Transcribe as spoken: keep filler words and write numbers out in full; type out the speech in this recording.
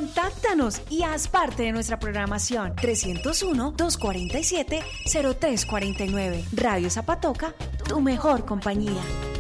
Contáctanos y haz parte de nuestra programación. trescientos uno, doscientos cuarenta y siete, cero tres cuarenta y nueve. Radio Zapatoca, tu mejor compañía.